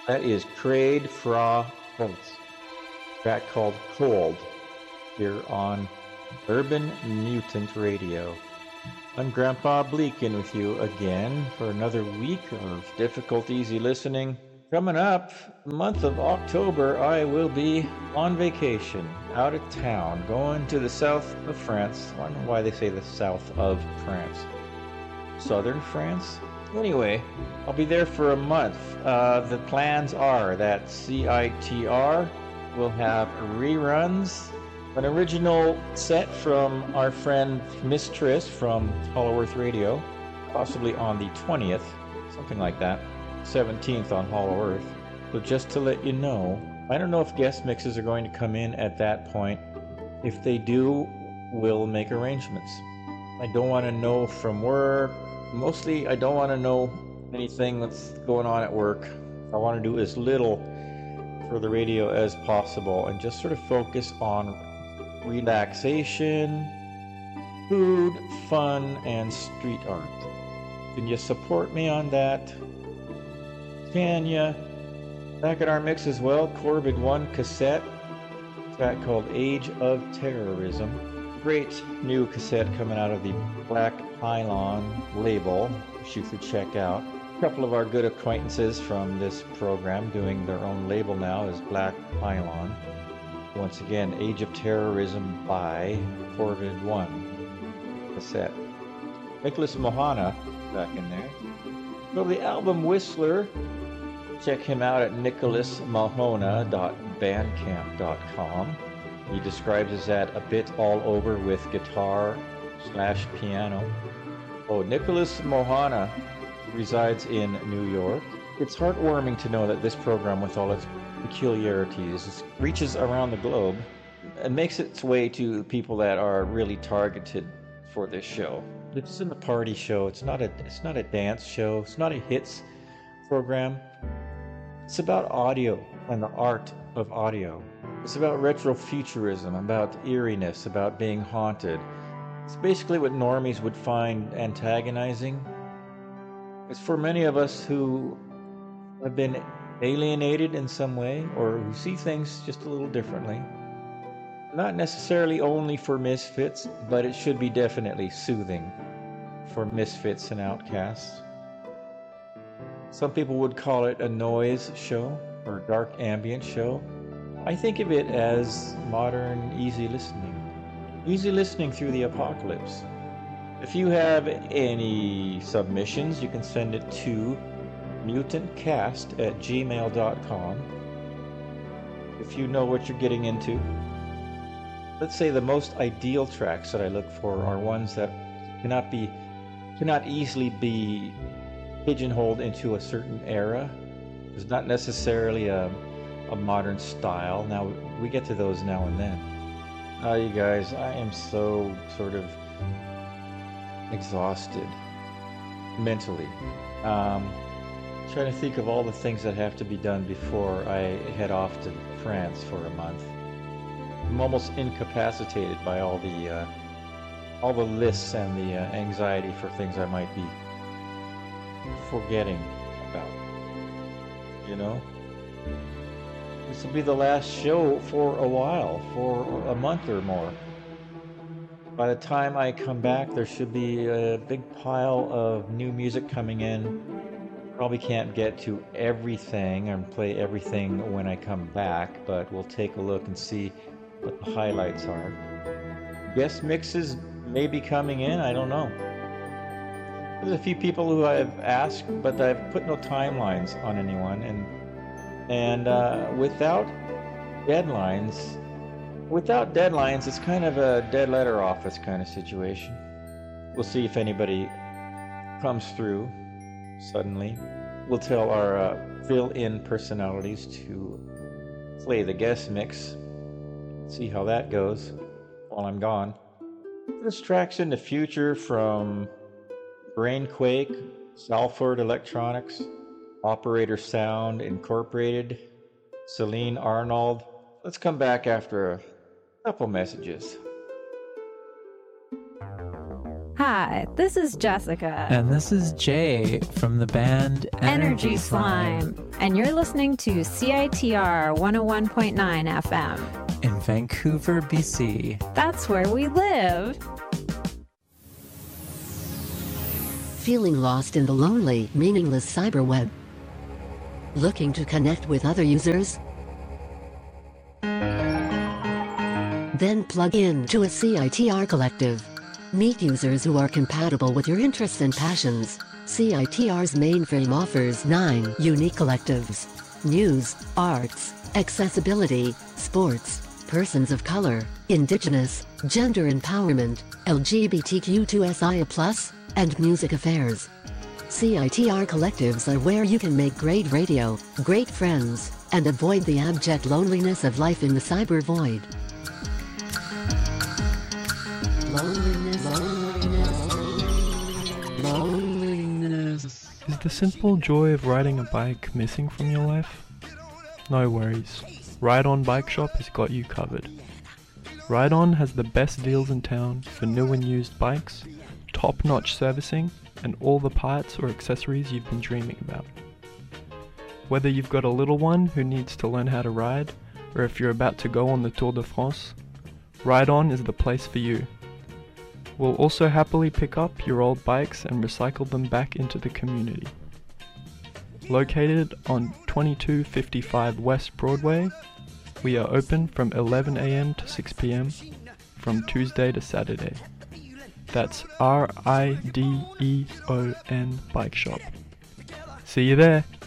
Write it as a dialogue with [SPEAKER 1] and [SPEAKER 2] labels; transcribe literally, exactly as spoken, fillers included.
[SPEAKER 1] That is Craig Fra Holtz. Track called Cold here on Urban Mutant Radio. I'm Grandpa Bleakin with you again for another week of difficult, easy listening. Coming up, month of October, I will be on vacation, out of town, going to the south of France. I don't know why they say the south of France. Southern France? Anyway, I'll be there for a month. Uh, the plans are that C I T R will have reruns, an original set from our friend Miss Triss from Hollow Earth Radio, possibly on the twentieth, something like that, seventeenth on Hollow Earth. So just to let you know, I don't know if guest mixes are going to come in at that point. If they do, we'll make arrangements. I don't want to know from work. Mostly, I don't want to know anything that's going on at work. I want to do as little for the radio as possible and just sort of focus on relaxation, food, fun, and street art. Can you support me on that? Can you? Back at our mix as well, Corvid one cassette, track called Age of Terrorism. Great new cassette coming out of the Black Pylon label, which you should check out. A couple of our good acquaintances from this program doing their own label now is Black Pylon. Once again, Age of Terrorism by Corvid one cassette. Nicholas Mohana back in there. So the album Whistler, check him out at nicholas mahona dot bandcamp dot com. He describes us at a bit all over with guitar slash piano. Oh, Nicholas Mohana resides in New York. It's heartwarming to know that this program, with all its peculiarities, reaches around the globe and makes its way to people that are really targeted for this show. This isn't a party show. It's not a. It's not a dance show. It's not a hits program. It's about audio and the art of audio. It's about retrofuturism, about eeriness, about being haunted. It's basically what normies would find antagonizing. It's for many of us who have been alienated in some way or who see things just a little differently. Not necessarily only for misfits, but it should be definitely soothing for misfits and outcasts. Some people would call it a noise show or a dark ambient show. I think of it as modern easy listening. Easy listening through the apocalypse. If you have any submissions, you can send it to mutantcast at gmail dot com. If you know what you're getting into. Let's say the most ideal tracks that I look for are ones that cannot be cannot easily be pigeonholed into a certain era. There's not necessarily a a modern style. Now, we get to those now and then. Oh, you guys, I am so sort of exhausted mentally. Um, trying to think of all the things that have to be done before I head off to France for a month. I'm almost incapacitated by all the uh, all the lists and the uh, anxiety for things I might be forgetting about. You know? This will be the last show for a while, for a month or more. By the time I come back, there should be a big pile of new music coming in. Probably can't get to everything and play everything when I come back, but we'll take a look and see what the highlights are. Guest mixes may be coming in, I don't know. There's a few people who I've asked, but I've put no timelines on anyone, and And uh, without deadlines, without deadlines, it's kind of a dead letter office kind of situation. We'll see if anybody comes through suddenly. We'll tell our uh, fill-in personalities to play the guest mix. See how that goes while I'm gone. This track's in the future from Brainquake, Salford Electronics, Operator Sound Incorporated, Celine Arnold. Let's come back after a couple messages.
[SPEAKER 2] Hi. Hi, this is Jessica.
[SPEAKER 3] And this is Jay from the band Energy,
[SPEAKER 2] Energy Slime.
[SPEAKER 3] Slime.
[SPEAKER 2] And you're listening to C I T R one oh one point nine F M.
[SPEAKER 3] In Vancouver, B C.
[SPEAKER 2] That's where we live.
[SPEAKER 4] Feeling lost in the lonely, meaningless cyberweb? Looking to connect with other users? Then plug in to a C I T R collective. Meet users who are compatible with your interests and passions. C I T R's mainframe offers nine unique collectives: news, arts, accessibility, sports, persons of color, indigenous, gender empowerment, L G B T Q two S I A plus, and music affairs. C I T R collectives are where you can make great radio, great friends, and avoid the abject loneliness of life in the cyber void. Loneliness, loneliness, loneliness.
[SPEAKER 5] Is the simple joy of riding a bike missing from your life? No worries. Ride On Bike Shop has got you covered. Ride On has the best deals in town for new and used bikes, top-notch servicing, and all the parts or accessories you've been dreaming about. Whether you've got a little one who needs to learn how to ride, or if you're about to go on the Tour de France, Ride On is the place for you. We'll also happily pick up your old bikes and recycle them back into the community. Located on twenty-two fifty-five West Broadway, we are open from eleven a m to six p m from Tuesday to Saturday. That's R I D E O N Bike Shop. See you there!